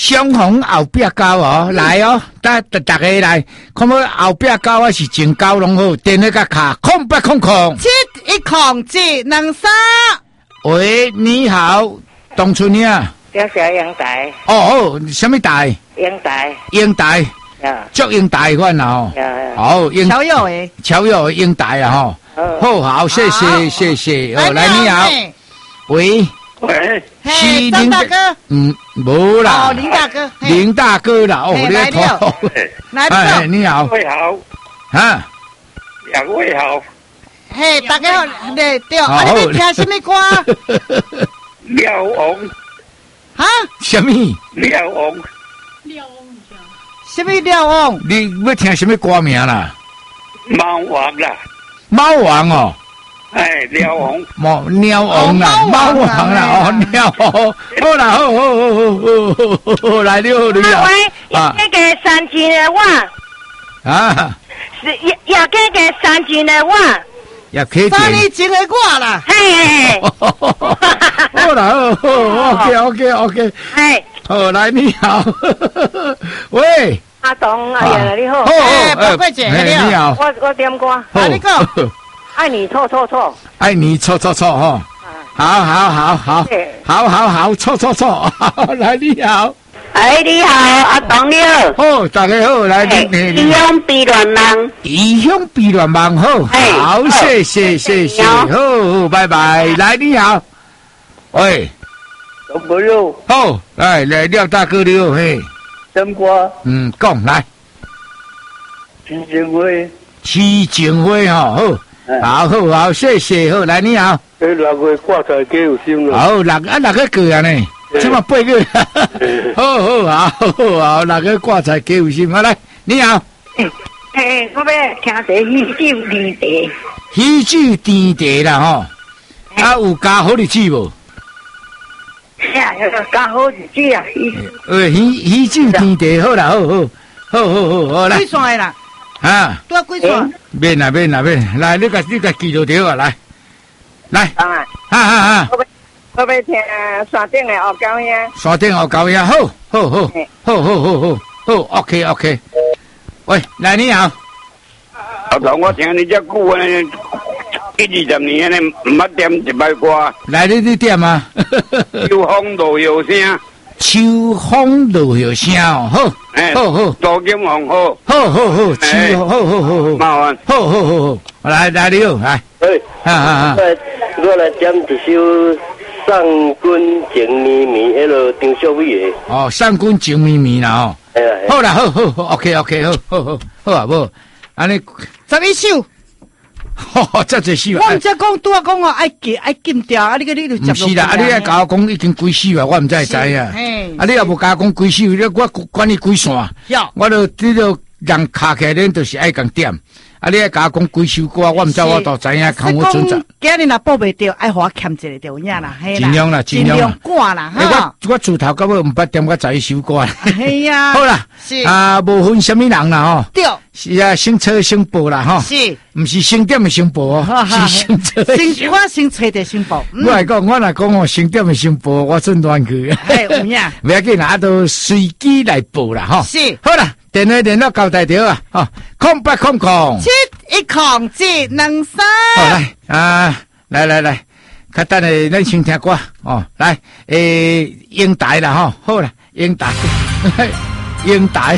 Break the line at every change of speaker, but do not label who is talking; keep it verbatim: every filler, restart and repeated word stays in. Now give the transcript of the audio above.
相逢后壁高哦，来哦，大大大家来，看要后壁高还是前高拢好，电那个卡空不空空？
七一空七两三。
喂，你好，董春呀。
叫小英台。
哦哦，什么台？
英台。
英台。
呀。
祝英台款啦吼。好，英。
乔友诶。
乔友英台啊吼。好好，谢谢谢谢。哦，来你好。喂。
喂。
嘿，张大哥。
嗯，无啦。
哦，林大哥。
林大哥啦，哦，你
好。来
哎，你好。
两位好。
啊。
两位好。
嘿，大家好，对对，啊，你要听什么歌？
廖王。
哈？
什么？
廖王。
廖王。什么廖王？
你要听什么歌名啦？
猫王啦。
猫王哦。
哎，廖王。
猫鸟王啦，猫王啦，哦，鸟王。好啦，好好好好好好，来你好你好。
喂，啊，那个三斤的我。
啊。
是也也给个三斤的我。
也可以。
三年前的我啦。
嘿。
好啦，好好 ，OK OK OK。
哎。
好，来你好。喂。
阿东，哎呀，你好。
哎，宝贵姐，
你好。
我我点歌。
好，你讲。
爱你错错错。
爱你错错错哈。好好好好。好好好，错错错。来你好。
哎，你好，阿东你好。
好，大家好，来你
你。异乡避乱梦。
异乡避乱梦好。好，谢谢谢谢。好好，拜拜。来你好。喂。
董朋友。
好，来来廖大哥你好嘿。
什歌？
嗯，讲来。
徐静辉。
徐静辉哈好。好好好，谢谢好，来你好。
诶，六月挂彩几有心了。
好，六啊六个个啊呢，即嘛八个。好好好好好，六个挂彩几有心，好来，你好。
诶，我要听一个喜酒甜茶。
喜酒甜茶啦吼，啊有加好日子无？
呀，加好日子啊！
诶，喜喜酒甜茶好啦，好好好好好好来。
几线啦？
啊，
多几线？
免啦免啦免，来你个你个记录条啊，来，来，
啊，
哈哈哈，
我要我要听山顶的黑狗兄，
山顶黑狗兄，好，好好，好好好好好 ，OK OK， 喂，来你好，
阿同我听你这久啊，一二十年呢，唔捌点一摆歌，
来你你点啊，
秋风落叶声。
秋风落叶声哦，好，好好，
杜金黄好，
好好好，秋好好好好，
麻烦，
好好好好，来来你好，来，
诶，
哈哈哈，
我来点一首《上军情绵绵》迄落张小伟的。
哦，上军情绵绵啦哦，好啦，好好好 ，OK OK， 好好好，好啊无，安尼
十一首。
吼，这这首
啊！我唔知讲拄啊讲哦，爱记爱禁掉啊！你个你就
唔是啦，啊！你爱甲我讲已经几首啊，我唔知知啊。啊！你也无甲我讲几首，我管你几线，我都你都人卡起来，恁就是爱讲点。啊！你爱甲我讲几首歌，我唔知我都知影，看我存在。
今日若报袂着，爱互我欠一个着影啦，嘿啦。
尽量啦，尽量
赶啦，哈！
我我自头到尾唔捌点我十一首歌。
系呀。
好啦，啊，无分什么人啦，吼。
对。
是啊，姓车姓报啦，吼。
是。
唔是姓点的姓报哦，是姓车。
姓我姓车的姓报。
我来讲，我来讲哦，姓点的姓报，我真乱去。
系有影。
不要紧啦，都随机来报啦，吼。
是。
好啦。电话联络交代条啊，哦，空八空空，
七一空七两三。
好来啊，来来来，较等下咱先听歌哦，来，诶，英台啦吼，好啦，英台，英台。